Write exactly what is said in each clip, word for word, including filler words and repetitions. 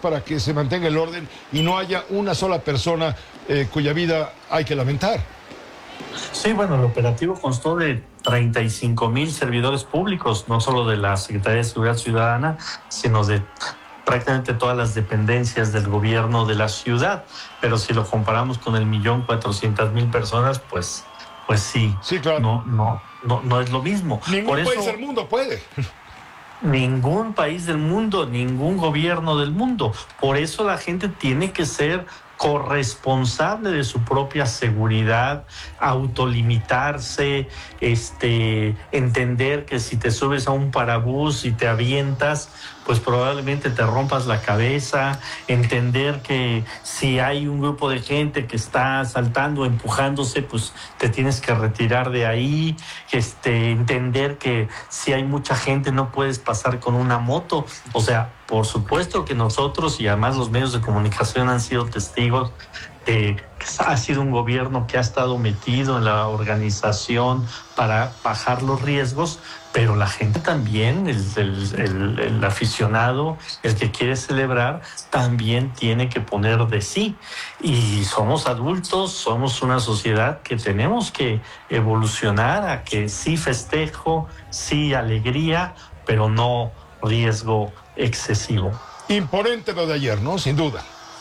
para que se mantenga el orden y no haya una sola persona eh, cuya vida hay que lamentar. Sí, bueno, el operativo constó de treinta y cinco mil servidores públicos, no solo de la Secretaría de Seguridad Ciudadana, sino de prácticamente todas las dependencias del gobierno de la ciudad. Pero si lo comparamos con el millón cuatrocientas mil personas, pues, pues sí, sí claro. no, no, no, no es lo mismo. Ningún Por eso, país del mundo puede. Ningún país del mundo, ningún gobierno del mundo. Por eso la gente tiene que ser corresponsable de su propia seguridad, autolimitarse, este, entender que si te subes a un parabús y te avientas, pues probablemente te rompas la cabeza, entender que si hay un grupo de gente que está saltando, empujándose, pues te tienes que retirar de ahí, este, entender que si hay mucha gente no puedes pasar con una moto. O sea, por supuesto que nosotros y además los medios de comunicación han sido testigos de que ha sido un gobierno que ha estado metido en la organización para bajar los riesgos, pero la gente también, el, el, el, el aficionado, el que quiere celebrar, también tiene que poner de sí. Y somos adultos, somos una sociedad que tenemos que evolucionar a que sí festejo, sí alegría, pero no riesgo excesivo. Imponente lo de ayer, ¿no? Sin duda.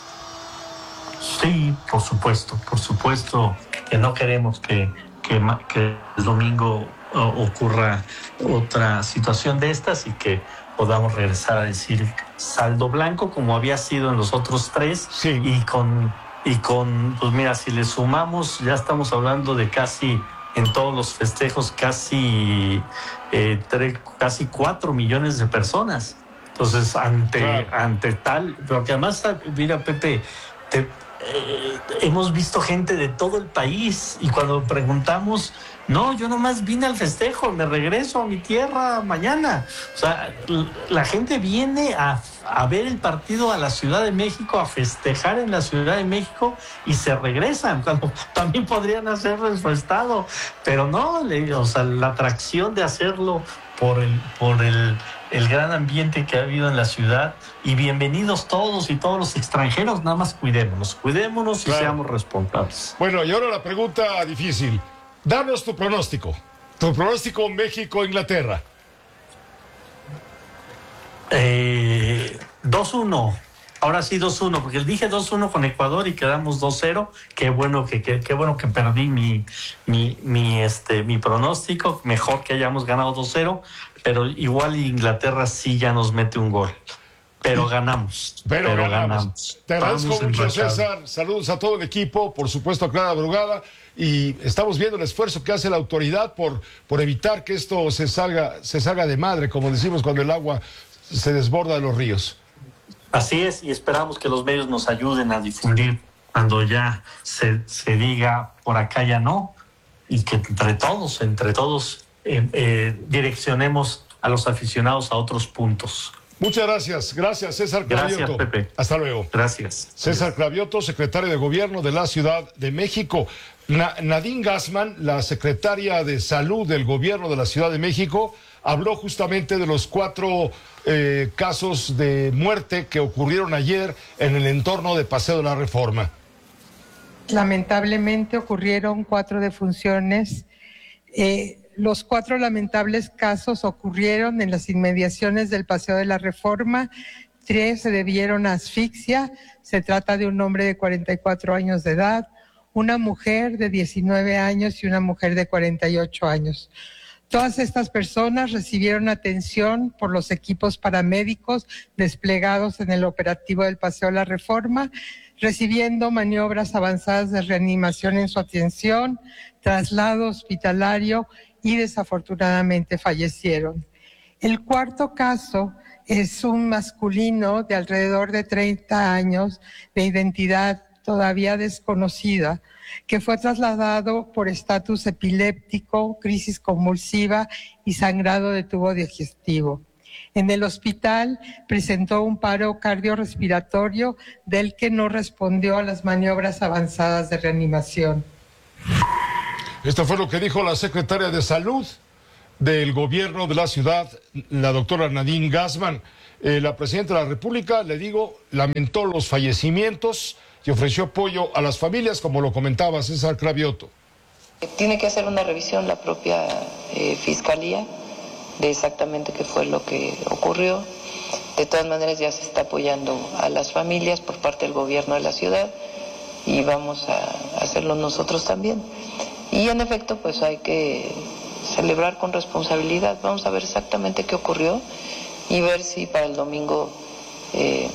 Sí, por supuesto, por supuesto que no queremos que, que, que el domingo uh, ocurra otra situación de estas y que podamos regresar a decir saldo blanco como había sido en los otros tres. Sí. y con y con pues mira, si le sumamos ya estamos hablando de casi en todos los festejos casi eh, tres, casi cuatro millones de personas. Entonces ante claro. ante tal, porque además mira Pepe, te Eh, hemos visto gente de todo el país y cuando preguntamos, no, yo nomás vine al festejo, me regreso a mi tierra mañana. O sea, la gente viene a, a ver el partido a la Ciudad de México, a festejar en la Ciudad de México y se regresan, cuando también podrían hacerlo en su estado, pero no, le, o sea, la atracción de hacerlo por el, por el el gran ambiente que ha habido en la ciudad, y bienvenidos todos y todos los extranjeros, nada más cuidémonos, cuidémonos y claro. seamos responsables. Bueno, y ahora la pregunta difícil, danos tu pronóstico, tu pronóstico México-Inglaterra. Eh, dos uno, ahora sí dos uno, porque dije dos uno con Ecuador y quedamos dos cero, qué bueno que, que, qué bueno que perdí mi, mi, mi, este, mi pronóstico, mejor que hayamos ganado dos cero, pero igual Inglaterra sí ya nos mete un gol. Pero ganamos. Pero, pero ganamos. ganamos. Te agradezco mucho, César. Saludos a todo el equipo, por supuesto a Clara Brugada. Y estamos viendo el esfuerzo que hace la autoridad por, por evitar que esto se salga, se salga de madre, como decimos cuando el agua se desborda de los ríos. Así es, y esperamos que los medios nos ayuden a difundir cuando ya se, se diga por acá ya no, y que entre todos, entre todos, Eh, eh, direccionemos a los aficionados a otros puntos. Muchas gracias, gracias César Clavioto. Gracias, Pepe. Hasta luego. Gracias. César Clavioto, secretario de Gobierno de la Ciudad de México. Na- Nadine Gassman, la secretaria de Salud del Gobierno de la Ciudad de México, habló justamente de los cuatro eh, casos de muerte que ocurrieron ayer en el entorno de Paseo de la Reforma. Lamentablemente ocurrieron cuatro defunciones. Eh, Los cuatro lamentables casos ocurrieron en las inmediaciones del Paseo de la Reforma. Tres se debieron a asfixia. Se trata de un hombre de cuarenta y cuatro años de edad, una mujer de diecinueve años y una mujer de cuarenta y ocho años. Todas estas personas recibieron atención por los equipos paramédicos desplegados en el operativo del Paseo de la Reforma, recibiendo maniobras avanzadas de reanimación en su atención, traslado hospitalario y desafortunadamente fallecieron. El cuarto caso es un masculino de alrededor de treinta años, de identidad todavía desconocida, que fue trasladado por estatus epiléptico, crisis convulsiva y sangrado de tubo digestivo. En el hospital presentó un paro cardiorrespiratorio del que no respondió a las maniobras avanzadas de reanimación. Esto fue lo que dijo la secretaria de Salud del Gobierno de la Ciudad, la doctora Nadine Gassman. Eh, la presidenta de la República, le digo, lamentó los fallecimientos y ofreció apoyo a las familias, como lo comentaba César Cravioto. Tiene que hacer una revisión la propia eh, Fiscalía de exactamente qué fue lo que ocurrió. De todas maneras ya se está apoyando a las familias por parte del gobierno de la ciudad y vamos a hacerlo nosotros también. Y en efecto, pues hay que celebrar con responsabilidad. Vamos a ver exactamente qué ocurrió y ver si para el domingo eh,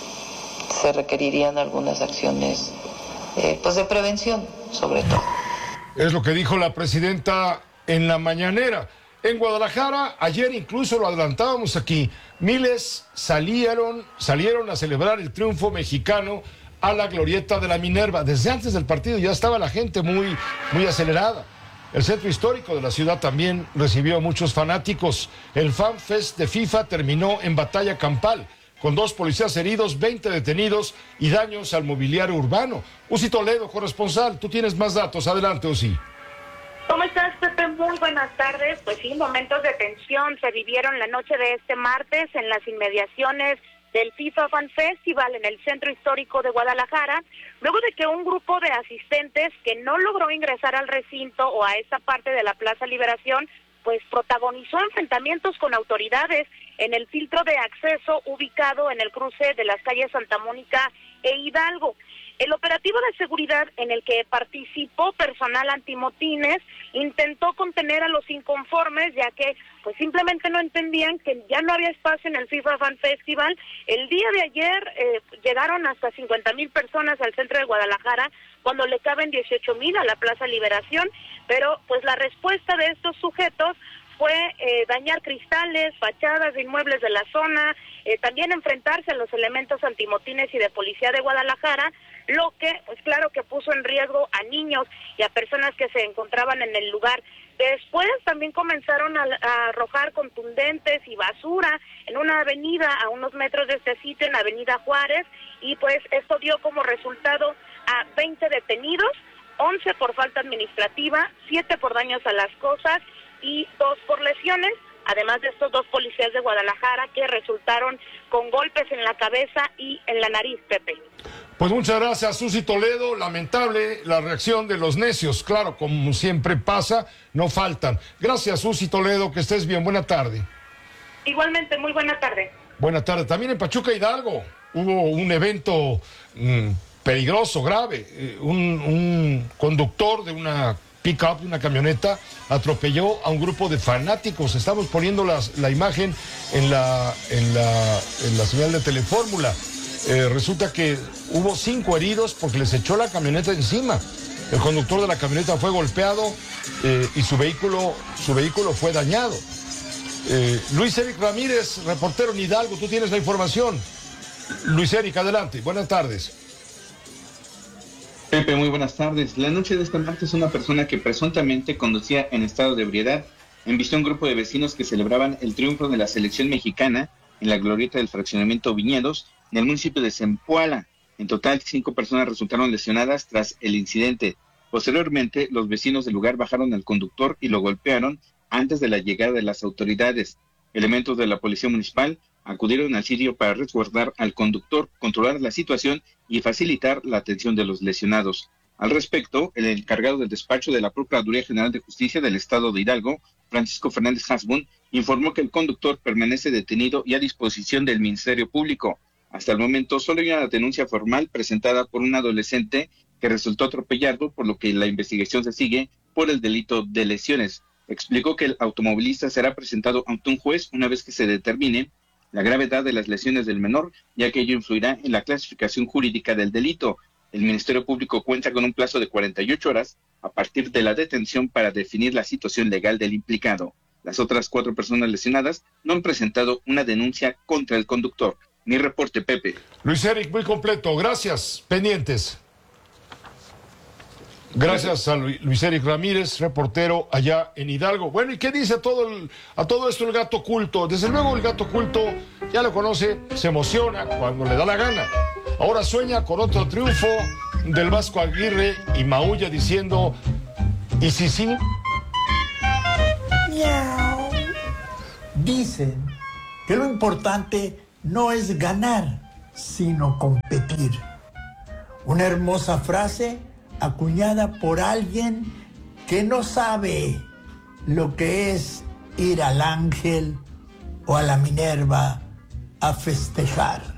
se requerirían algunas acciones eh, pues de prevención, sobre todo. Es lo que dijo la presidenta en la mañanera. En Guadalajara, ayer incluso lo adelantábamos aquí, miles salieron, salieron a celebrar el triunfo mexicano a la glorieta de la Minerva. Desde antes del partido ya estaba la gente muy, muy acelerada. El centro histórico de la ciudad también recibió a muchos fanáticos. El Fan Fest de FIFA terminó en batalla campal, con dos policías heridos, veinte detenidos y daños al mobiliario urbano. Uzi Toledo, corresponsal, tú tienes más datos. Adelante, Uzi. ¿Cómo estás, Pepe? Muy buenas tardes. Pues sí, momentos de tensión se vivieron la noche de este martes en las inmediaciones del FIFA Fan Festival en el centro histórico de Guadalajara, luego de que un grupo de asistentes que no logró ingresar al recinto o a esta parte de la Plaza Liberación, pues protagonizó enfrentamientos con autoridades en el filtro de acceso ubicado en el cruce de las calles Santa Mónica e Hidalgo. El operativo de seguridad en el que participó personal antimotines intentó contener a los inconformes, ya que pues simplemente no entendían que ya no había espacio en el FIFA Fan Festival. El día de ayer eh, llegaron hasta cincuenta mil personas al centro de Guadalajara, cuando le caben dieciocho mil a la Plaza Liberación, pero pues la respuesta de estos sujetos fue eh, dañar cristales, fachadas de inmuebles de la zona, eh, también enfrentarse a los elementos antimotines y de policía de Guadalajara, lo que, pues claro que puso en riesgo a niños y a personas que se encontraban en el lugar. Después también comenzaron a, a arrojar contundentes y basura en una avenida a unos metros de este sitio, en Avenida Juárez, y pues esto dio como resultado a veinte detenidos, once por falta administrativa, siete por daños a las cosas y dos por lesiones, además de estos dos policías de Guadalajara que resultaron con golpes en la cabeza y en la nariz, Pepe. Pues muchas gracias, Susi Toledo. Lamentable la reacción de los necios, claro, como siempre pasa, no faltan. Gracias, Susi Toledo, que estés bien, buena tarde. Igualmente, muy buena tarde. Buena tarde. También en Pachuca Hidalgo hubo un evento mmm, peligroso, grave. Eh, un, un conductor de una pick-up, de una camioneta, atropelló a un grupo de fanáticos. Estamos poniendo las, la imagen en la, en la, en la señal de Telefórmula. Eh, resulta que hubo cinco heridos porque les echó la camioneta encima. El conductor de la camioneta fue golpeado eh, y su vehículo, su vehículo fue dañado. Eh, Luis Eric Ramírez, reportero en Hidalgo, tú tienes la información. Luis Eric, adelante. Buenas tardes. Pepe, muy buenas tardes. La noche de este martes, una persona que presuntamente conducía en estado de ebriedad embistió a un grupo de vecinos que celebraban el triunfo de la selección mexicana en la glorieta del fraccionamiento Viñedos, en el municipio de Zempoala. En total, cinco personas resultaron lesionadas tras el incidente. Posteriormente, los vecinos del lugar bajaron al conductor y lo golpearon antes de la llegada de las autoridades. Elementos de la policía municipal acudieron al sitio para resguardar al conductor, controlar la situación y facilitar la atención de los lesionados. Al respecto, el encargado del despacho de la Procuraduría General de Justicia del Estado de Hidalgo, Francisco Fernández Hasbun, informó que el conductor permanece detenido y a disposición del Ministerio Público. Hasta el momento solo hay una denuncia formal presentada por un adolescente que resultó atropellado, por lo que la investigación se sigue por el delito de lesiones. Explicó que el automovilista será presentado ante un juez una vez que se determine la gravedad de las lesiones del menor, ya que ello influirá en la clasificación jurídica del delito. El Ministerio Público cuenta con un plazo de cuarenta y ocho horas a partir de la detención para definir la situación legal del implicado. Las otras cuatro personas lesionadas no han presentado una denuncia contra el conductor. Mi reporte, Pepe. Luis Eric, muy completo. Gracias. Pendientes. Gracias a Luis Eric Ramírez, reportero allá en Hidalgo. Bueno, ¿y qué dice a todo, el, a todo esto el gato oculto? Desde luego el gato oculto, ya lo conoce, se emociona cuando le da la gana. Ahora sueña con otro triunfo del Vasco Aguirre y maulla diciendo, ¿y si sí? Miau. Dicen que lo importante no es ganar, sino competir. Una hermosa frase acuñada por alguien que no sabe lo que es ir al Ángel o a la Minerva a festejar.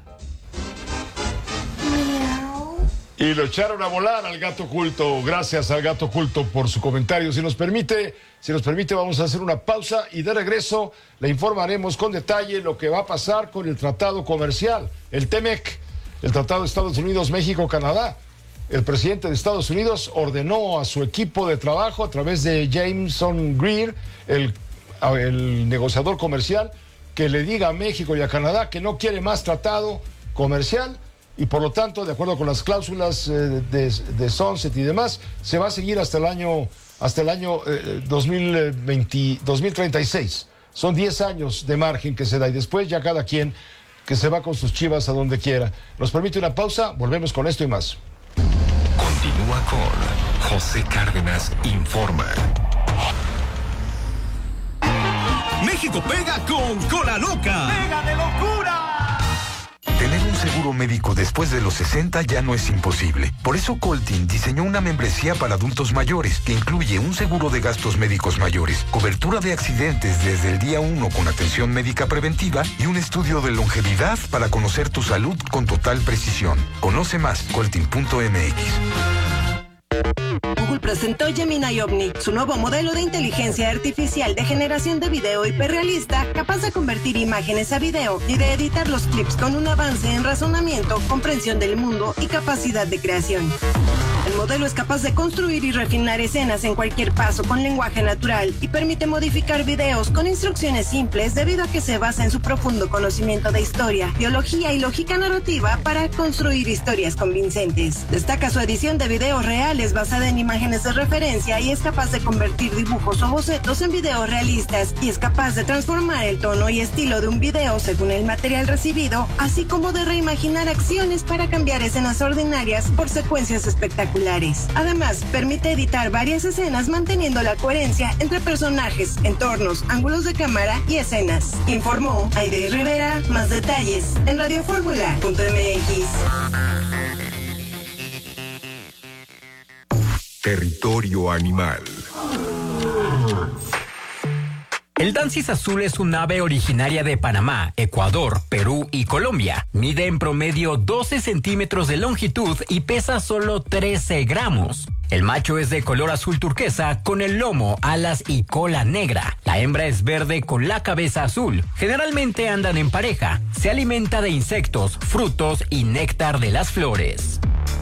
Y lo echaron a volar al gato oculto. Gracias al gato oculto por su comentario. Si nos permite, si nos permite, vamos a hacer una pausa y de regreso le informaremos con detalle lo que va a pasar con el tratado comercial, el T M E C, el Tratado de Estados Unidos, México, Canadá. El presidente de Estados Unidos ordenó a su equipo de trabajo a través de Jameson Greer, el, el negociador comercial, que le diga a México y a Canadá que no quiere más tratado comercial. Y por lo tanto, de acuerdo con las cláusulas eh, de, de Sunset y demás, se va a seguir hasta el año, hasta el año eh, dos mil veinte, dos mil treinta y seis. Son diez años de margen que se da y después ya cada quien que se va con sus chivas a donde quiera. Nos permite una pausa, volvemos con esto y más. Continúa con José Cárdenas Informa. México pega con Cola Loca. ¡Pega de locura! Tener un seguro médico después de los sesenta ya no es imposible. Por eso Coltin diseñó una membresía para adultos mayores que incluye un seguro de gastos médicos mayores, cobertura de accidentes desde el día uno con atención médica preventiva y un estudio de longevidad para conocer tu salud con total precisión. Conoce más, coltin punto m x. Google presentó Gemini Omni, su nuevo modelo de inteligencia artificial de generación de video hiperrealista, capaz de convertir imágenes a video y de editar los clips con un avance en razonamiento, comprensión del mundo y capacidad de creación. El modelo es capaz de construir y refinar escenas en cualquier paso con lenguaje natural y permite modificar videos con instrucciones simples debido a que se basa en su profundo conocimiento de historia, biología y lógica narrativa para construir historias convincentes. Destaca su edición de videos reales basada en imágenes de referencia y es capaz de convertir dibujos o bocetos en videos realistas y es capaz de transformar el tono y estilo de un video según el material recibido, así como de reimaginar acciones para cambiar escenas ordinarias por secuencias espectaculares. Además, permite editar varias escenas manteniendo la coherencia entre personajes, entornos, ángulos de cámara y escenas. Informó Aide Rivera. Más detalles en radio fórmula punto m x. Territorio animal. El Dancis azul es un ave originaria de Panamá, Ecuador, Perú y Colombia. Mide en promedio doce centímetros de longitud y pesa solo trece gramos. El macho es de color azul turquesa con el lomo, alas y cola negra. La hembra es verde con la cabeza azul. Generalmente andan en pareja. Se alimenta de insectos, frutos y néctar de las flores.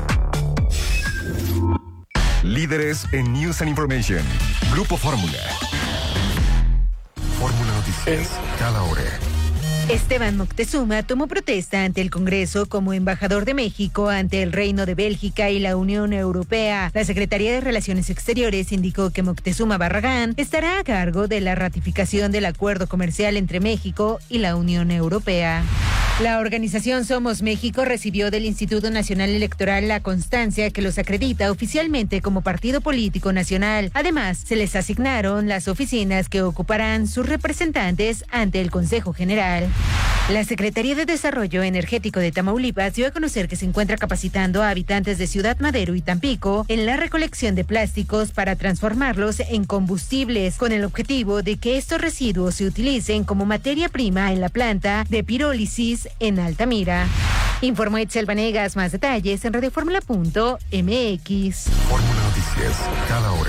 Líderes en News and Information. Grupo Fórmula. Fórmula Noticias, cada hora. Esteban Moctezuma tomó protesta ante el Congreso como embajador de México ante el Reino de Bélgica y la Unión Europea. La Secretaría de Relaciones Exteriores indicó que Moctezuma Barragán estará a cargo de la ratificación del acuerdo comercial entre México y la Unión Europea. La organización Somos México recibió del Instituto Nacional Electoral la constancia que los acredita oficialmente como partido político nacional. Además, se les asignaron las oficinas que ocuparán sus representantes ante el Consejo General. La Secretaría de Desarrollo Energético de Tamaulipas dio a conocer que se encuentra capacitando a habitantes de Ciudad Madero y Tampico en la recolección de plásticos para transformarlos en combustibles, con el objetivo de que estos residuos se utilicen como materia prima en la planta de pirólisis en Altamira. Informó Itzel Vanegas. Más detalles en radio fórmula punto m x. Fórmula Noticias, cada hora.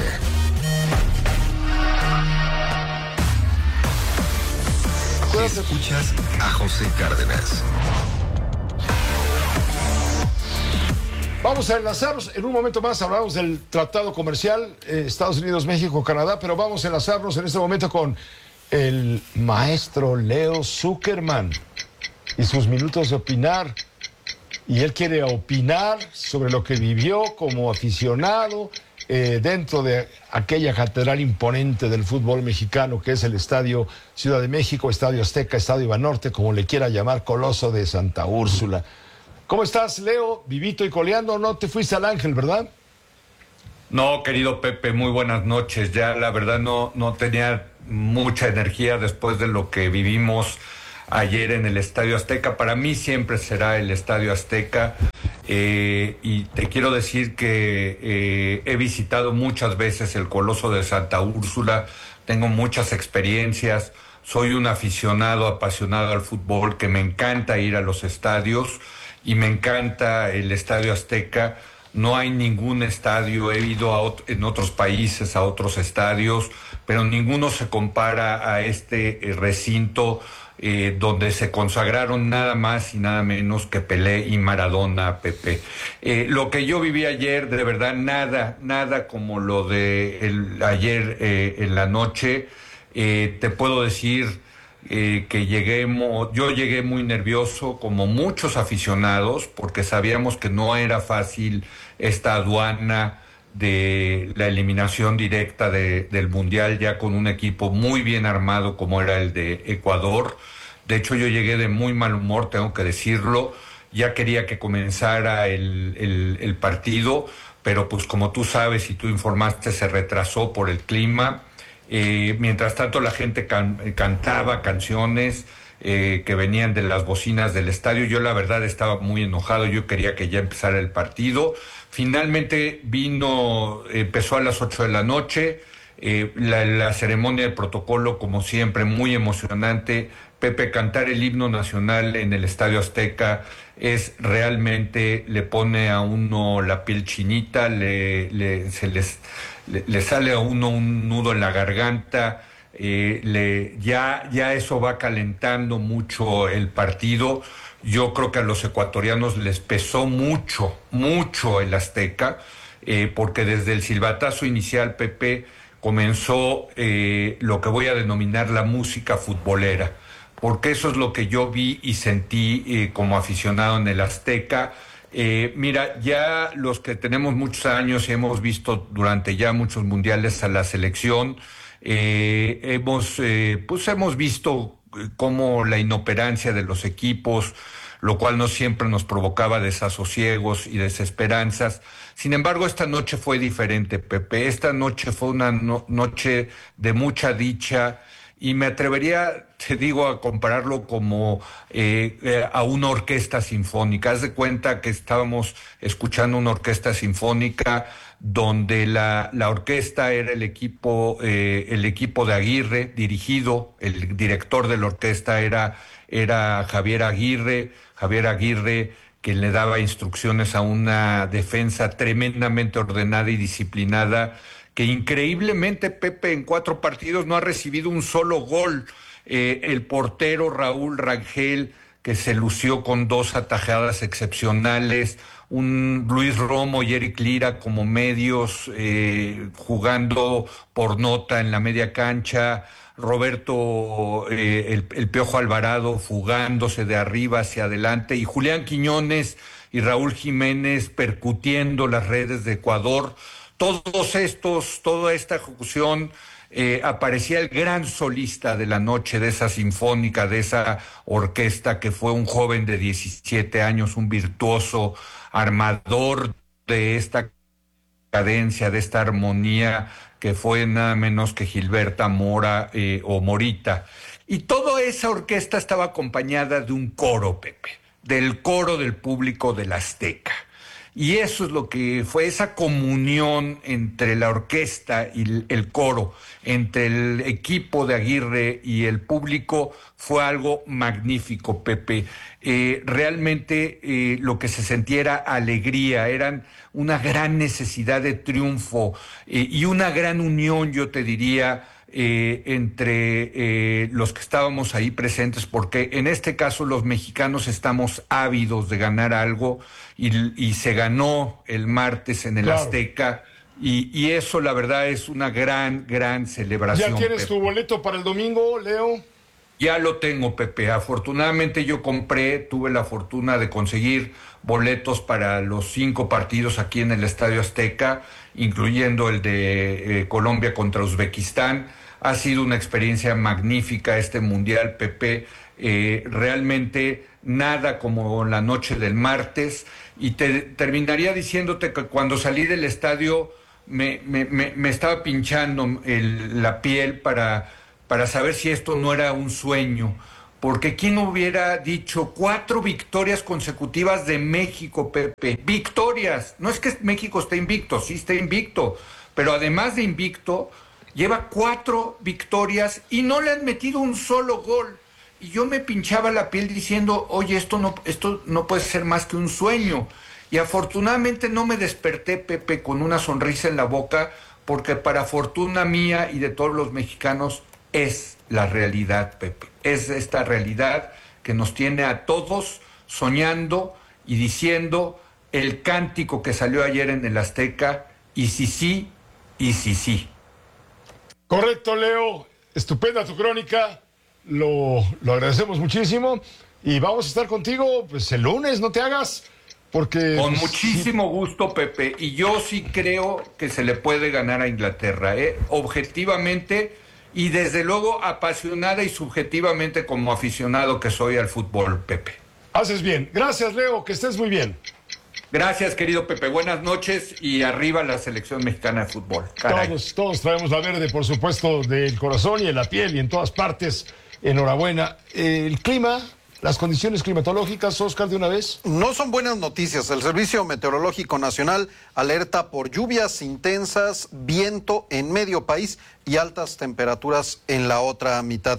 Escuchas a José Cárdenas. Vamos a enlazarnos, en un momento más hablamos del tratado comercial eh, Estados Unidos, México, Canadá, pero vamos a enlazarnos en este momento con el maestro Leo Zuckerman y sus minutos de opinar. Y él quiere opinar sobre lo que vivió como aficionado eh, dentro de aquella catedral imponente del fútbol mexicano que es el Estadio Ciudad de México, Estadio Azteca, Estadio Banorte, como le quiera llamar, Coloso de Santa Úrsula. ¿Cómo estás, Leo? Vivito y coleando, no te fuiste al Ángel, ¿verdad? No, querido Pepe, muy buenas noches. Ya la verdad no, no tenía mucha energía después de lo que vivimos ayer en el Estadio Azteca. Para mí siempre será el Estadio Azteca. Eh, y te quiero decir que eh, he visitado muchas veces el Coloso de Santa Úrsula, tengo muchas experiencias, soy un aficionado apasionado al fútbol, que me encanta ir a los estadios y me encanta el Estadio Azteca. No hay ningún estadio, he ido a ot- en otros países a otros estadios, pero ninguno se compara a este eh, recinto eh, donde se consagraron nada más y nada menos que Pelé y Maradona, Pepe. Eh, lo que yo viví ayer, de verdad, nada, nada como lo de el, ayer eh, en la noche. Eh, te puedo decir eh, que llegué, yo llegué muy nervioso, como muchos aficionados, porque sabíamos que no era fácil esta aduana de la eliminación directa de, del Mundial, ya con un equipo muy bien armado como era el de Ecuador. De hecho, yo llegué de muy mal humor, tengo que decirlo. Ya quería que comenzara el, el, el partido, pero pues como tú sabes y tú informaste, se retrasó por el clima. Eh, mientras tanto, la gente can, cantaba canciones eh, que venían de las bocinas del estadio. Yo la verdad estaba muy enojado, yo quería que ya empezara el partido. Finalmente vino, empezó a las ocho de la noche, eh, la, la ceremonia del protocolo, como siempre, muy emocionante. Pepe, cantar el himno nacional en el Estadio Azteca es realmente, le pone a uno la piel chinita, le, le, se les, le, le sale a uno un nudo en la garganta, eh, le, ya, ya eso va calentando mucho el partido. Yo creo que a los ecuatorianos les pesó mucho, mucho el Azteca, eh, porque desde el silbatazo inicial, Pepe, comenzó eh, lo que voy a denominar la música futbolera, porque eso es lo que yo vi y sentí eh, como aficionado en el Azteca. Eh, mira, ya los que tenemos muchos años y hemos visto durante ya muchos mundiales a la selección, eh, hemos, eh, pues hemos visto cómo la inoperancia de los equipos, lo cual no siempre nos provocaba desasosiegos y desesperanzas. Sin embargo, esta noche fue diferente, Pepe. Esta noche fue una no- noche de mucha dicha, y me atrevería, te digo, a compararlo como eh, eh, a una orquesta sinfónica. Haz de cuenta que estábamos escuchando una orquesta sinfónica donde la, la orquesta era el equipo, eh, el equipo de Aguirre, dirigido, el director de la orquesta era, era Javier Aguirre, Javier Aguirre, que le daba instrucciones a una defensa tremendamente ordenada y disciplinada, que increíblemente, Pepe, en cuatro partidos no ha recibido un solo gol. Eh, el portero Raúl Rangel, que se lució con dos atajadas excepcionales, un Luis Romo y Eric Lira como medios, eh, jugando por nota en la media cancha, Roberto eh, el, el Piojo Alvarado fugándose de arriba hacia adelante, y Julián Quiñones y Raúl Jiménez percutiendo las redes de Ecuador. Todos estos, toda esta ejecución, eh, aparecía el gran solista de la noche, de esa sinfónica, de esa orquesta, que fue un joven de diecisiete años, un virtuoso armador de esta cadencia, de esta armonía, que fue nada menos que Gilberta Mora eh, o Morita. Y toda esa orquesta estaba acompañada de un coro, Pepe, del coro del público del Azteca. Y eso es lo que fue, esa comunión entre la orquesta y el coro, entre el equipo de Aguirre y el público, fue algo magnífico, Pepe. Eh, realmente eh, lo que se sentía era alegría, eran una gran necesidad de triunfo eh, y una gran unión, yo te diría, Eh, entre eh, los que estábamos ahí presentes, porque en este caso los mexicanos estamos ávidos de ganar algo, y, y se ganó el martes en el claro. Azteca, y, y eso la verdad es una gran, gran celebración. ¿Ya tienes Pepe. Tu boleto para el domingo, Leo? Ya lo tengo, Pepe. Afortunadamente yo compré, tuve la fortuna de conseguir boletos para los cinco partidos aquí en el Estadio Azteca, incluyendo el de eh, Colombia contra Uzbekistán. Ha sido una experiencia magnífica este Mundial, Pepe. Eh, realmente nada como la noche del martes. Y te terminaría diciéndote que cuando salí del estadio me, me, me, me estaba pinchando el, la piel para, para saber si esto no era un sueño. porque ¿quién hubiera dicho cuatro victorias consecutivas de México, Pepe? Victorias. No es que México esté invicto, sí está invicto, pero además de invicto, lleva cuatro victorias y no le han metido un solo gol. Y yo me pinchaba la piel diciendo, oye, esto no, esto no puede ser más que un sueño. Y afortunadamente no me desperté, Pepe, con una sonrisa en la boca, porque para fortuna mía y de todos los mexicanos es la realidad, Pepe. Es esta realidad que nos tiene a todos soñando y diciendo el cántico que salió ayer en el Azteca, y sí, sí, y sí, sí. Correcto, Leo. Estupenda tu crónica. Lo, lo agradecemos muchísimo. Y vamos a estar contigo pues el lunes, no te hagas. Porque, Con pues, muchísimo sí. gusto, Pepe. Y yo sí creo que se le puede ganar a Inglaterra, ¿eh? Objetivamente y desde luego apasionada y subjetivamente como aficionado que soy al fútbol, Pepe. Haces bien. Gracias, Leo. Que estés muy bien. Gracias, querido Pepe. Buenas noches y arriba la selección mexicana de fútbol. Todos, todos traemos la verde, por supuesto, del corazón y en la piel y en todas partes. Enhorabuena. Eh, el clima, las condiciones climatológicas, Oscar, de una vez. No son buenas noticias. El Servicio Meteorológico Nacional alerta por lluvias intensas, viento en medio país y altas temperaturas en la otra mitad.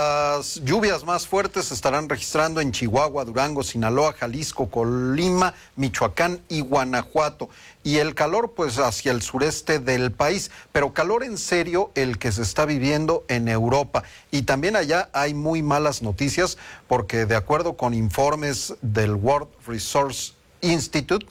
Las lluvias más fuertes se estarán registrando en Chihuahua, Durango, Sinaloa, Jalisco, Colima, Michoacán y Guanajuato. Y el calor pues hacia el sureste del país, pero calor en serio el que se está viviendo en Europa. Y también allá hay muy malas noticias porque de acuerdo con informes del World Resource Institute,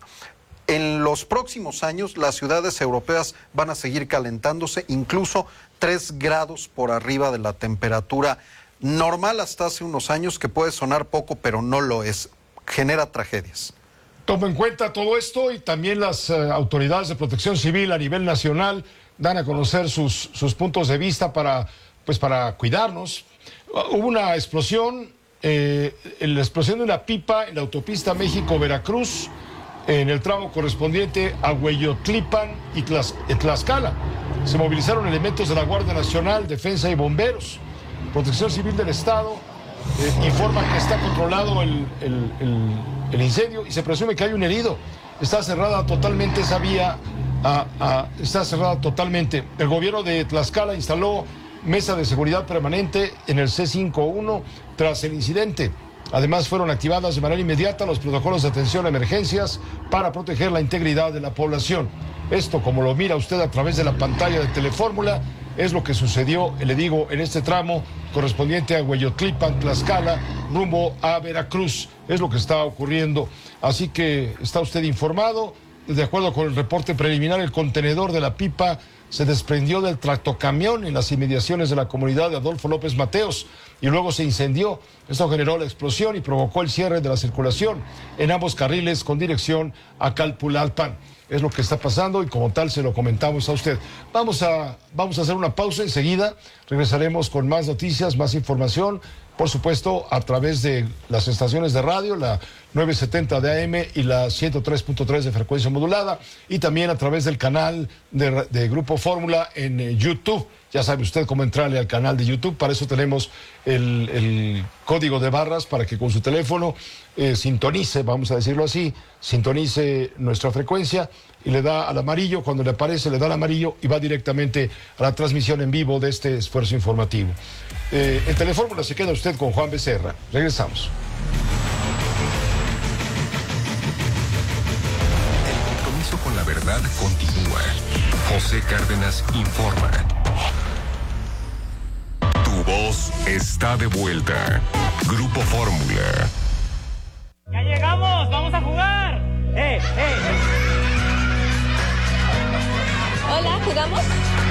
en los próximos años las ciudades europeas van a seguir calentándose incluso tres grados por arriba de la temperatura normal hasta hace unos años, que puede sonar poco, pero no lo es. Genera tragedias. Tomo en cuenta todo esto y también las uh, autoridades de protección civil a nivel nacional dan a conocer sus, sus puntos de vista para, pues, para cuidarnos. Uh, hubo una explosión, eh, la explosión de una pipa en la autopista México-Veracruz, en el tramo correspondiente a Hueyotlipan y Tlax Tlaxcala. Se movilizaron elementos de la Guardia Nacional, Defensa y Bomberos. Protección Civil del Estado eh, informa que está controlado el, el, el, el incendio y se presume que hay un herido. Está cerrada totalmente esa vía, a, a, está cerrada totalmente. El gobierno de Tlaxcala instaló mesa de seguridad permanente en el C cincuenta y uno tras el incidente. Además, fueron activadas de manera inmediata los protocolos de atención a emergencias para proteger la integridad de la población. Esto, como lo mira usted a través de la pantalla de Telefórmula, es lo que sucedió, le digo, en este tramo correspondiente a Hueyotlipan, Tlaxcala, rumbo a Veracruz. Es lo que está ocurriendo. Así que está usted informado. De acuerdo con el reporte preliminar, el contenedor de la pipa se desprendió del tractocamión en las inmediaciones de la comunidad de Adolfo López Mateos y luego se incendió. Esto generó la explosión y provocó el cierre de la circulación en ambos carriles con dirección a Calpulalpan. Es lo que está pasando y como tal se lo comentamos a usted. Vamos a, vamos a hacer una pausa enseguida. Regresaremos con más noticias, más información. Por supuesto, a través de las estaciones de radio, la novecientos setenta de A M y la ciento tres punto tres de frecuencia modulada, y también a través del canal de, de Grupo Fórmula en eh, YouTube. Ya sabe usted cómo entrarle al canal de YouTube. Para eso tenemos el, el código de barras para que con su teléfono eh, sintonice, vamos a decirlo así, sintonice nuestra frecuencia y le da al amarillo. Cuando le aparece, le da al amarillo y va directamente a la transmisión en vivo de este esfuerzo informativo. Eh, en Telefórmula se queda usted con Juan Becerra. Regresamos. El compromiso con la verdad continúa. José Cárdenas informa. Tu voz está de vuelta. Grupo Fórmula. ¡Ya llegamos! ¡Vamos a jugar! ¡Eh, eh! Hola, ¿jugamos?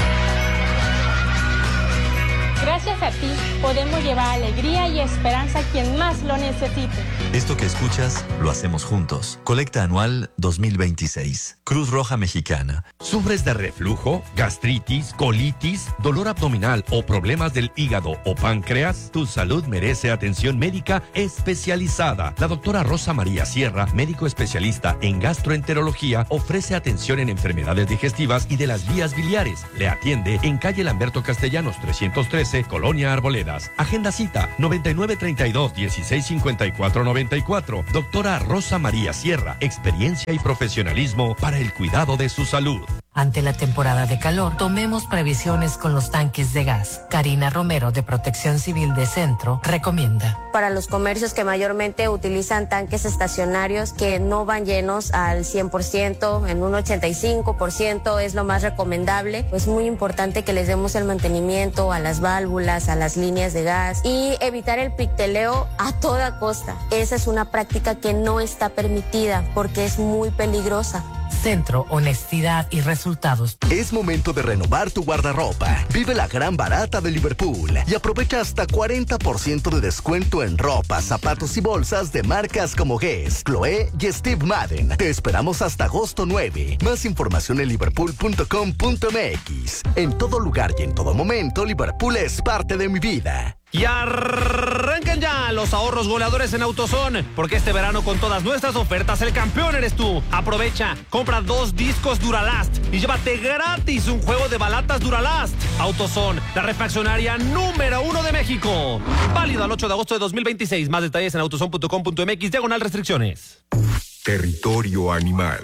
Gracias a ti, podemos llevar alegría y esperanza a quien más lo necesite. Esto que escuchas, lo hacemos juntos. Colecta anual dos mil veintiséis. Cruz Roja Mexicana. ¿Sufres de reflujo, gastritis, colitis, dolor abdominal o problemas del hígado o páncreas? Tu salud merece atención médica especializada. La doctora Rosa María Sierra, médico especialista en gastroenterología, ofrece atención en enfermedades digestivas y de las vías biliares. Le atiende en calle Lamberto Castellanos trescientos trece, Colonia Colonia Arboledas. Agenda cita noventa y nueve treinta y dos dieciséis cincuenta y cuatro noventa y cuatro. Doctora Rosa María Sierra, experiencia y profesionalismo para el cuidado de su salud. Ante la temporada de calor, tomemos previsiones con los tanques de gas. Karina Romero, de Protección Civil de Centro, recomienda. Para los comercios que mayormente utilizan tanques estacionarios que no van llenos al cien por ciento, en un ochenta y cinco por ciento es lo más recomendable. Es muy importante que les demos el mantenimiento a las válvulas, a las líneas de gas y evitar el picteleo a toda costa. Esa es una práctica que no está permitida porque es muy peligrosa. Centro, honestidad y resultados. Es momento de renovar tu guardarropa. Vive la gran barata de Liverpool y aprovecha hasta cuarenta por ciento de descuento en ropa, zapatos y bolsas de marcas como Guess, Chloé y Steve Madden. Te esperamos hasta agosto nueve. Más información en liverpool punto com punto m x. En todo lugar y en todo momento, Liverpool es parte de mi vida. Y arrancan ya los ahorros goleadores en AutoZone, porque este verano con todas nuestras ofertas el campeón eres tú. Aprovecha, compra dos discos Duralast y llévate gratis un juego de balatas Duralast. AutoZone, la refaccionaria número uno de México. Válido al ocho de agosto de dos mil veintiséis. Más detalles en autozone punto com punto m x, diagonal restricciones. Territorio animal.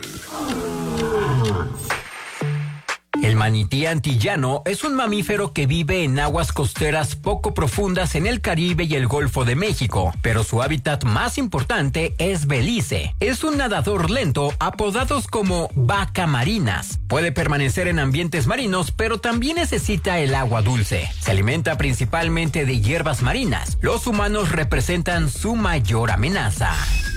El manití antillano es un mamífero que vive en aguas costeras poco profundas en el Caribe y el Golfo de México, pero su hábitat más importante es Belice. Es un nadador lento, apodados como vaca marinas. Puede permanecer en ambientes marinos, pero también necesita el agua dulce. Se alimenta principalmente de hierbas marinas. Los humanos representan su mayor amenaza.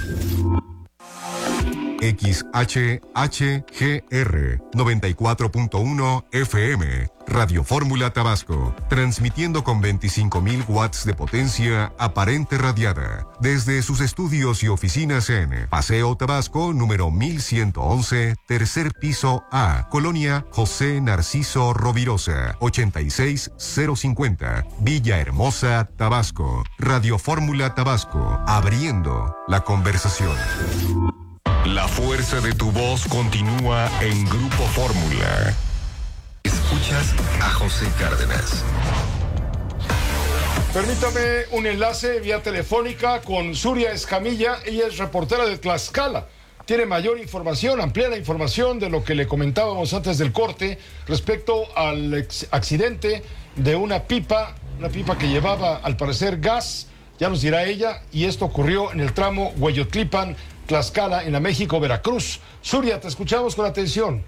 X H H G R noventa y cuatro punto uno F M, Radio Fórmula Tabasco, transmitiendo con veinticinco mil watts de potencia aparente radiada, desde sus estudios y oficinas en Paseo Tabasco, número mil ciento once, tercer piso A, Colonia José Narciso Rovirosa, ochenta y seis cero cincuenta, Villahermosa, Tabasco. Radio Fórmula Tabasco, abriendo la conversación. La fuerza de tu voz continúa en Grupo Fórmula. Escuchas a José Cárdenas. Permítame un enlace vía telefónica con Zuria Escamilla. Ella es reportera de Tlaxcala. Tiene mayor información, ampliada información de lo que le comentábamos antes del corte respecto al accidente de una pipa, una pipa que llevaba al parecer gas, ya nos dirá ella, y esto ocurrió en el tramo Hueyotlipan, Tlaxcala, en la México-Veracruz. Zuria, te escuchamos con atención.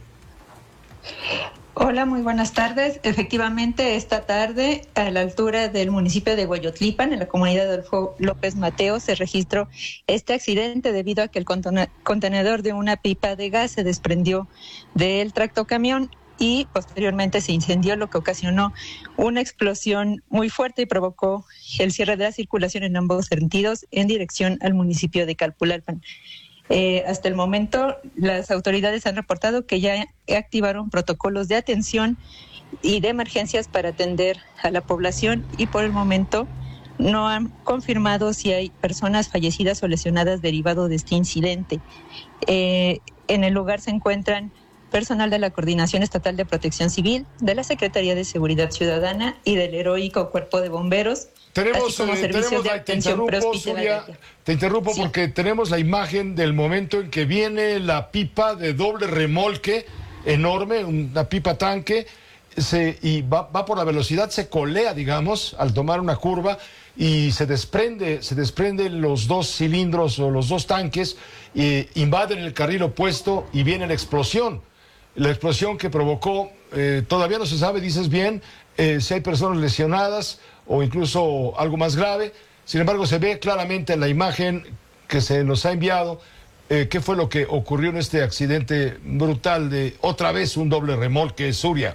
Hola, muy buenas tardes. Efectivamente, esta tarde, a la altura del municipio de Hueyotlipan, en la comunidad de Adolfo López Mateo, se registró este accidente debido a que el contenedor de una pipa de gas se desprendió del tractocamión y posteriormente se incendió, lo que ocasionó una explosión muy fuerte y provocó el cierre de la circulación en ambos sentidos en dirección al municipio de Calpulalpan. Eh, hasta el momento, las autoridades han reportado que ya activaron protocolos de atención y de emergencias para atender a la población y por el momento no han confirmado si hay personas fallecidas o lesionadas derivado de este incidente. Eh, en el lugar se encuentran personal de la Coordinación Estatal de Protección Civil, de la Secretaría de Seguridad Ciudadana y del Heroico Cuerpo de Bomberos. Tenemos, así como eh, servicios tenemos de la, te atención interrumpo, Zuria, te interrumpo sí. porque tenemos la imagen del momento en que viene la pipa de doble remolque enorme, una pipa tanque, se, y va, va por la velocidad, se colea, digamos, al tomar una curva y se desprende, se desprenden los dos cilindros o los dos tanques, eh, invaden el carril opuesto y viene la explosión. La explosión que provocó, eh, todavía no se sabe, dices bien, eh, si hay personas lesionadas o incluso algo más grave. Sin embargo, se ve claramente en la imagen que se nos ha enviado eh, qué fue lo que ocurrió en este accidente brutal de otra vez un doble remolque, Zuria.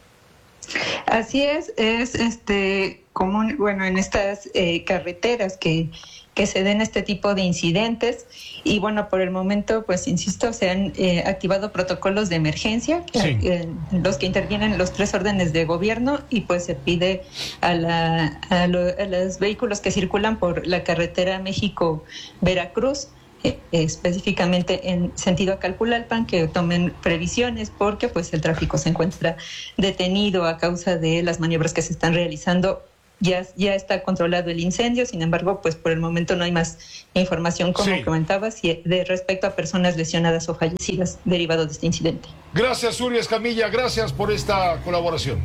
Así es, es este común, bueno, en estas eh, carreteras que, que se den este tipo de incidentes y bueno, por el momento, pues insisto, se han eh, activado protocolos de emergencia, sí. eh, los que intervienen los tres órdenes de gobierno y pues se pide a, la, a, lo, a los vehículos que circulan por la carretera México-Veracruz, Eh, específicamente en sentido a Calpulalpan, que tomen previsiones porque pues el tráfico se encuentra detenido a causa de las maniobras que se están realizando ya, ya está controlado el incendio. Sin embargo, pues por el momento no hay más información, como sí. comentabas, y de respecto a personas lesionadas o fallecidas derivado de este incidente. Gracias, Zulia Escamilla, gracias por esta colaboración.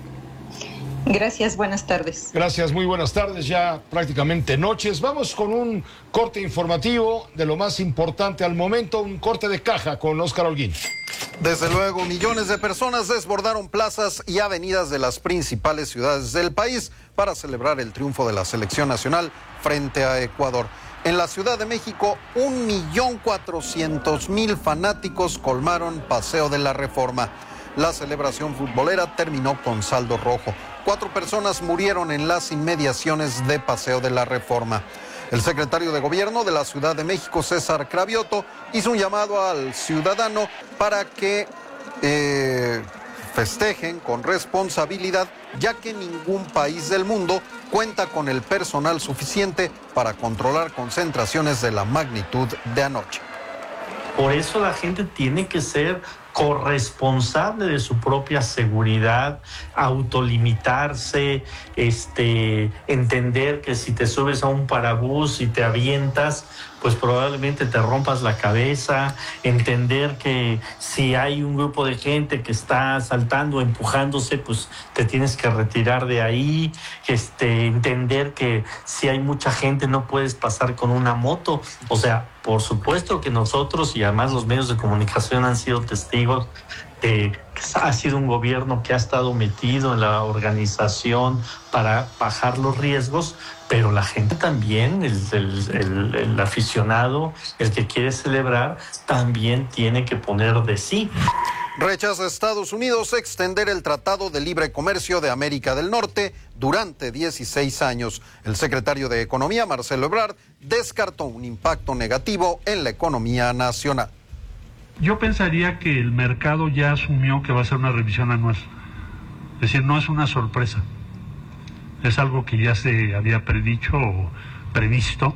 Gracias, buenas tardes. Gracias, muy buenas tardes, ya prácticamente noches. Vamos con un corte informativo de lo más importante al momento, un corte de caja con Óscar Holguín. Desde luego, millones de personas desbordaron plazas y avenidas de las principales ciudades del país para celebrar el triunfo de la selección nacional frente a Ecuador. En la Ciudad de México, un millón cuatrocientos mil fanáticos colmaron Paseo de la Reforma. La celebración futbolera terminó con saldo rojo. Cuatro personas murieron en las inmediaciones de Paseo de la Reforma. El secretario de Gobierno de la Ciudad de México, César Cravioto, hizo un llamado al ciudadano para que eh, festejen con responsabilidad, ya que ningún país del mundo cuenta con el personal suficiente para controlar concentraciones de la magnitud de anoche. Por eso la gente tiene que ser corresponsable de su propia seguridad, autolimitarse, este, entender que si te subes a un parabús y te avientas, pues probablemente te rompas la cabeza, entender que si hay un grupo de gente que está saltando, empujándose, pues te tienes que retirar de ahí, este, entender que si hay mucha gente no puedes pasar con una moto. O sea, por supuesto que nosotros y además los medios de comunicación han sido testigos de que ha sido un gobierno que ha estado metido en la organización para bajar los riesgos, pero la gente también, el, el, el, el aficionado, el que quiere celebrar, también tiene que poner de sí. Rechaza Estados Unidos extender el Tratado de Libre Comercio de América del Norte durante dieciséis años. El secretario de Economía, Marcelo Ebrard, descartó un impacto negativo en la economía nacional. Yo pensaría que el mercado ya asumió que va a ser una revisión anual. Es decir, no es una sorpresa. Es algo que ya se había predicho o previsto.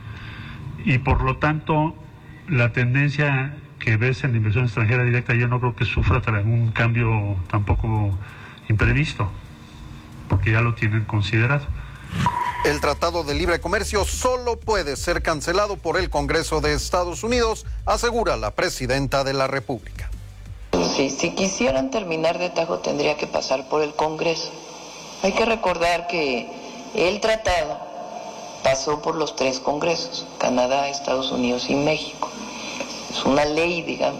Y por lo tanto, la tendencia que ves en la inversión extranjera directa, yo no creo que sufra algún cambio tampoco imprevisto, porque ya lo tienen considerado. El Tratado de Libre Comercio solo puede ser cancelado por el Congreso de Estados Unidos, asegura la presidenta de la República. Sí, si quisieran terminar de tajo tendría que pasar por el Congreso. Hay que recordar que el tratado pasó por los tres congresos, Canadá, Estados Unidos y México. Es una ley, digamos.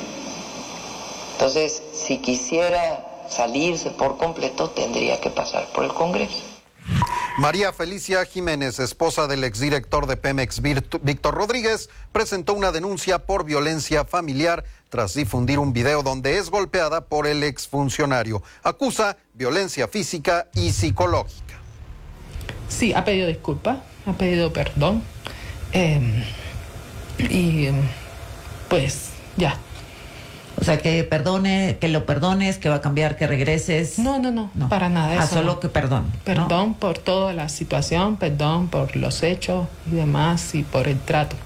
Entonces, si quisiera salirse por completo, tendría que pasar por el Congreso. María Felicia Jiménez, esposa del exdirector de Pemex, Víctor Rodríguez, presentó una denuncia por violencia familiar tras difundir un video donde es golpeada por el exfuncionario. Acusa violencia física y psicológica. Sí, ha pedido disculpas, ha pedido perdón. Eh, y pues ya. O sea, que perdone, que lo perdones, que va a cambiar, que regreses. No, no, no, no. Para nada. Ah, eso solo no. que perdón. Perdón ¿no? por toda la situación, perdón por los hechos y demás y por el trato.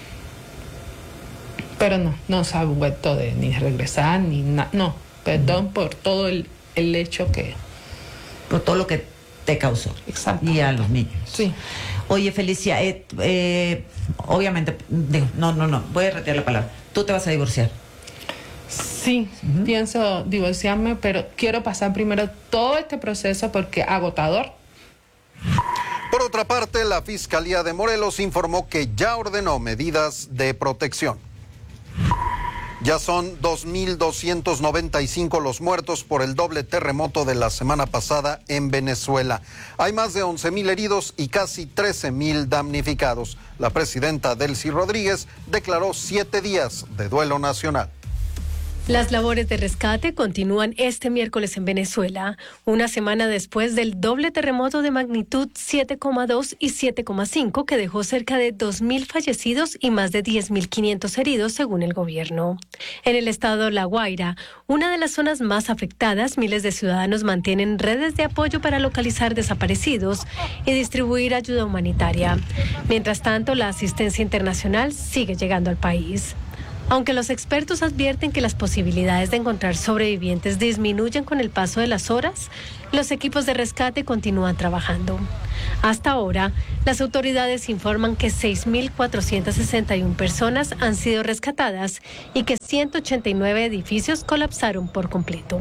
Pero no, no se ha vuelto de ni regresar ni nada. No, perdón uh-huh. por todo el, el hecho que... Por todo lo que te causó. Exacto. Y a los niños. Sí. Oye, Felicia, eh, eh, obviamente, digo, no, no, no, voy a retirar la palabra. Tú te vas a divorciar. Sí, uh-huh. pienso divorciarme, pero quiero pasar primero todo este proceso porque agotador. Por otra parte, la Fiscalía de Morelos informó que ya ordenó medidas de protección. Ya son dos mil doscientos noventa y cinco los muertos por el doble terremoto de la semana pasada en Venezuela. Hay más de once mil heridos y casi trece mil damnificados. La presidenta Delcy Rodríguez declaró siete días de duelo nacional. Las labores de rescate continúan este miércoles en Venezuela, una semana después del doble terremoto de magnitud siete coma dos y siete coma cinco que dejó cerca de dos mil fallecidos y más de diez mil quinientos heridos, según el gobierno. En el estado La Guaira, una de las zonas más afectadas, miles de ciudadanos mantienen redes de apoyo para localizar desaparecidos y distribuir ayuda humanitaria. Mientras tanto, la asistencia internacional sigue llegando al país. Aunque los expertos advierten que las posibilidades de encontrar sobrevivientes disminuyen con el paso de las horas, los equipos de rescate continúan trabajando. Hasta ahora, las autoridades informan que seis mil cuatrocientas sesenta y una personas han sido rescatadas y que ciento ochenta y nueve edificios colapsaron por completo.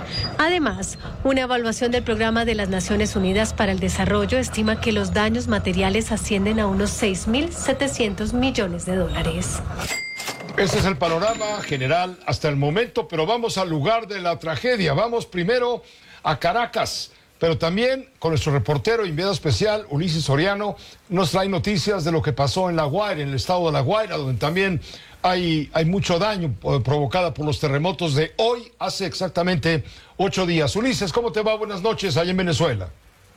Además, una evaluación del Programa de las Naciones Unidas para el Desarrollo estima que los daños materiales ascienden a unos seis mil setecientos millones de dólares. Ese es el panorama general hasta el momento, pero vamos al lugar de la tragedia. Vamos primero a Caracas, pero también con nuestro reportero enviado especial, Ulises Soriano, nos trae noticias de lo que pasó en La Guaira, en el estado de La Guaira, donde también hay, hay mucho daño provocado por los terremotos de hoy, hace exactamente ocho días. Ulises, ¿cómo te va? Buenas noches allá en Venezuela.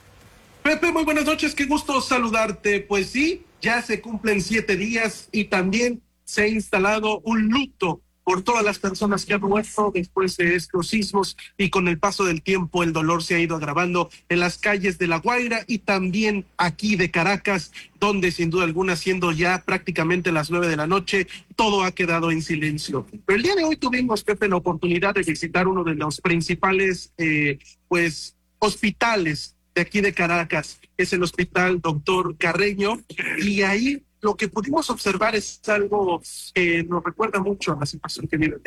Pepe, muy buenas noches, qué gusto saludarte. Pues sí, ya se cumplen siete días y también se ha instalado un luto por todas las personas que han muerto después de estos sismos, y con el paso del tiempo el dolor se ha ido agravando en las calles de La Guaira y también aquí de Caracas, donde sin duda alguna, siendo ya prácticamente las nueve de la noche, todo ha quedado en silencio. Pero el día de hoy tuvimos, Pepe, la oportunidad de visitar uno de los principales eh, pues hospitales de aquí de Caracas, es el Hospital Doctor Carreño, y ahí lo que pudimos observar es algo que nos recuerda mucho a la situación que vive.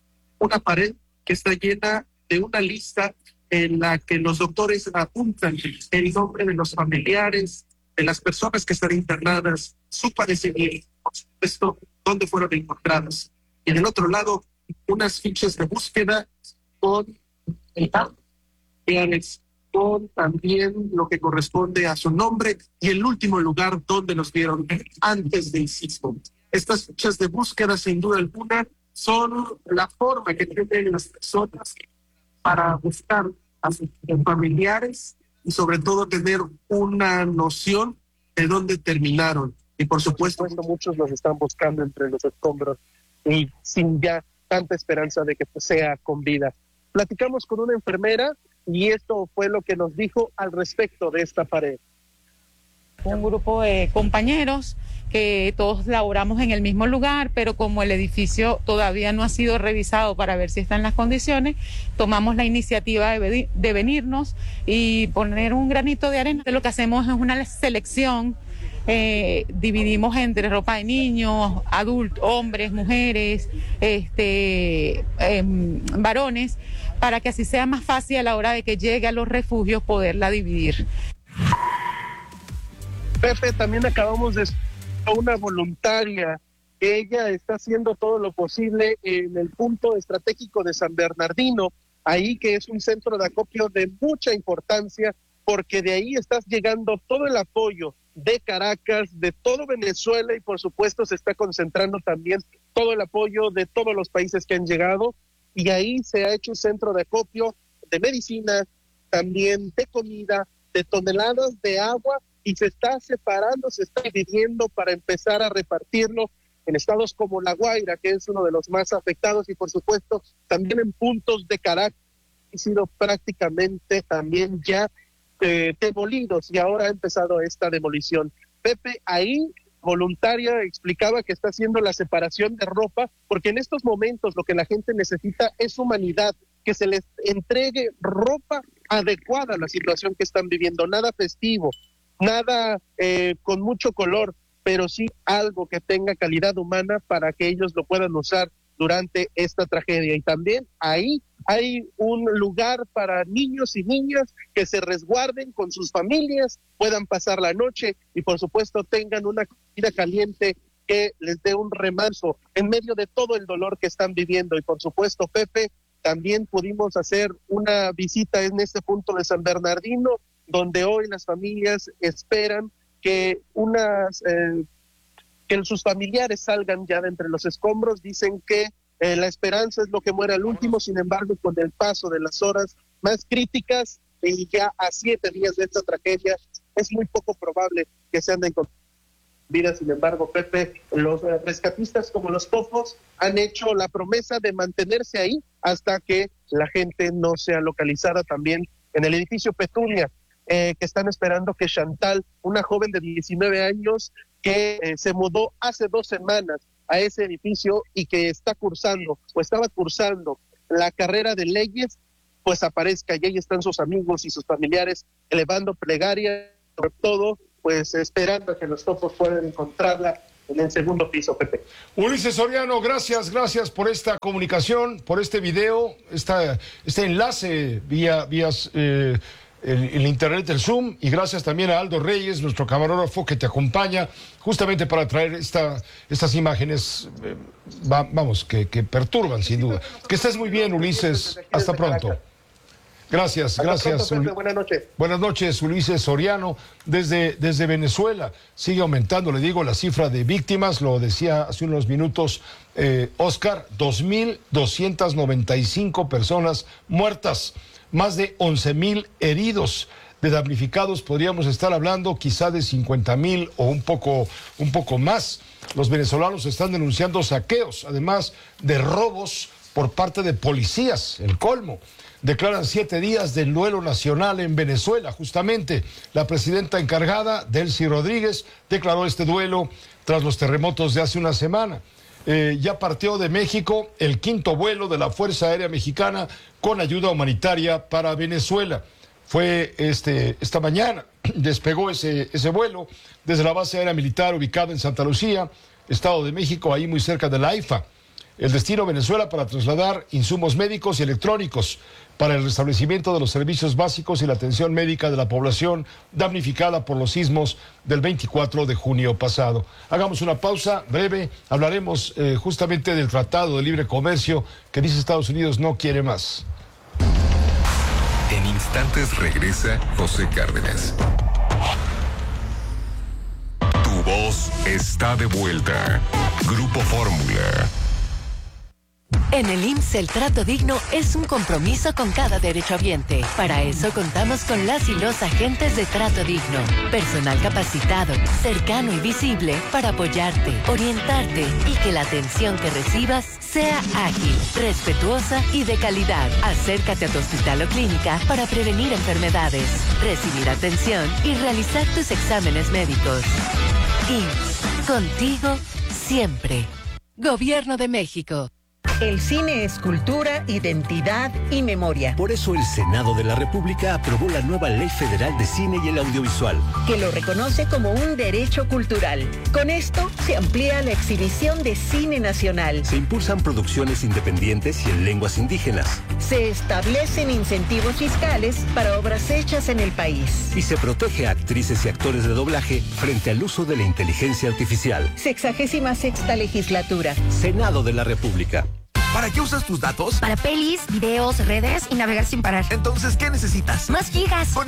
Una pared que está llena de una lista en la que los doctores apuntan el nombre de los familiares, de las personas que están internadas, su padecimiento, por supuesto, dónde fueron encontradas. Y en el otro lado, unas fichas de búsqueda con el familiares, con también lo que corresponde a su nombre y el último lugar donde los vieron antes del sismo. Estas fichas de búsqueda, sin duda alguna, son la forma que tienen las personas para buscar a sus familiares y sobre todo tener una noción de dónde terminaron. Y por supuesto, muchos los están buscando entre los escombros y sin ya tanta esperanza de que sea con vida. Platicamos con una enfermera y esto fue lo que nos dijo al respecto de esta pared. Un grupo de compañeros que todos laboramos en el mismo lugar, pero como el edificio todavía no ha sido revisado para ver si está en las condiciones, tomamos la iniciativa de, de venirnos y poner un granito de arena. Lo que hacemos es una selección, eh, dividimos entre ropa de niños, adultos, hombres, mujeres, este, eh, varones, para que así sea más fácil a la hora de que llegue a los refugios poderla dividir. Pepe, también acabamos de una voluntaria, ella está haciendo todo lo posible en el punto estratégico de San Bernardino, ahí que es un centro de acopio de mucha importancia, porque de ahí está llegando todo el apoyo de Caracas, de todo Venezuela, y por supuesto se está concentrando también todo el apoyo de todos los países que han llegado, y ahí se ha hecho un centro de acopio de medicina, también de comida, de toneladas de agua, y se está separando, se está dividiendo para empezar a repartirlo en estados como La Guaira, que es uno de los más afectados, y por supuesto también en puntos de Caracas, han sido prácticamente también ya eh, demolidos, y ahora ha empezado esta demolición. Pepe, ahí voluntaria explicaba que está haciendo la separación de ropa, porque en estos momentos lo que la gente necesita es humanidad, que se les entregue ropa adecuada a la situación que están viviendo, nada festivo, nada eh, con mucho color, pero sí algo que tenga calidad humana para que ellos lo puedan usar durante esta tragedia. Y también ahí hay un lugar para niños y niñas que se resguarden con sus familias, puedan pasar la noche y por supuesto tengan una comida caliente que les dé un remanso en medio de todo el dolor que están viviendo. Y por supuesto, Pepe, también pudimos hacer una visita en este punto de San Bernardino, donde hoy las familias esperan que unas eh, que sus familiares salgan ya de entre los escombros. Dicen que eh, la esperanza es lo que muere al último, sin embargo, con el paso de las horas más críticas y ya a siete días de esta tragedia, es muy poco probable que se anden con vida. Sin embargo, Pepe, los eh, rescatistas como los Pofos han hecho la promesa de mantenerse ahí hasta que la gente no sea localizada. También en el edificio Petunia, Eh, que están esperando que Chantal, una joven de diecinueve años que eh, se mudó hace dos semanas a ese edificio y que está cursando o estaba cursando la carrera de leyes, pues aparezca y ahí están sus amigos y sus familiares elevando plegaria, sobre todo pues esperando a que los topos puedan encontrarla en el segundo piso, Pepe. Ulises Soriano, gracias, gracias por esta comunicación, por este video, esta, este enlace vía, vía eh, el, el internet, el Zoom, y gracias también a Aldo Reyes, nuestro camarógrafo que te acompaña justamente para traer esta, estas imágenes, eh, va, vamos, que, que perturban sin duda. Que estés muy bien, Ulises, hasta pronto. Gracias, Hasta gracias. Pronto, Pepe, buenas noches. Buenas noches, Ulises Soriano, desde, desde Venezuela. Sigue aumentando, le digo, la cifra de víctimas, lo decía hace unos minutos eh, Oscar, dos mil doscientas noventa y cinco personas muertas, más de once mil heridos. De damnificados podríamos estar hablando quizá de cincuenta mil o un poco, un poco más. Los venezolanos están denunciando saqueos, además de robos por parte de policías, el colmo. Declaran siete días del duelo nacional en Venezuela. Justamente la presidenta encargada, Delcy Rodríguez, declaró este duelo tras los terremotos de hace una semana. Eh, ya partió de México el quinto vuelo de la Fuerza Aérea Mexicana con ayuda humanitaria para Venezuela. Fue este, esta mañana, despegó ese, ese vuelo desde la base aérea militar ubicada en Santa Lucía, Estado de México, ahí muy cerca de la AIFA. El destino Venezuela para trasladar insumos médicos y electrónicos para el restablecimiento de los servicios básicos y la atención médica de la población damnificada por los sismos del veinticuatro de junio pasado. Hagamos una pausa breve, hablaremos eh, justamente del Tratado de Libre Comercio que dice Estados Unidos no quiere más. En instantes regresa José Cárdenas. Tu voz está de vuelta. Grupo Fórmula. En el I M S S el trato digno es un compromiso con cada derechohabiente. Para eso contamos con las y los agentes de trato digno. Personal capacitado, cercano y visible para apoyarte, orientarte y que la atención que recibas sea ágil, respetuosa y de calidad. Acércate a tu hospital o clínica para prevenir enfermedades, recibir atención y realizar tus exámenes médicos. I M S S, contigo siempre. Gobierno de México. El cine es cultura, identidad y memoria. Por eso el Senado de la República aprobó la nueva Ley Federal de Cine y el Audiovisual, que lo reconoce como un derecho cultural. Con esto se amplía la exhibición de cine nacional. Se impulsan producciones independientes y en lenguas indígenas. Se establecen incentivos fiscales para obras hechas en el país. Y se protege a actrices y actores de doblaje frente al uso de la inteligencia artificial. Sexagésima sexta legislatura. Senado de la República. ¿Para qué usas tus datos? Para pelis, videos, redes y navegar sin parar. Entonces, ¿qué necesitas? Más gigas. Con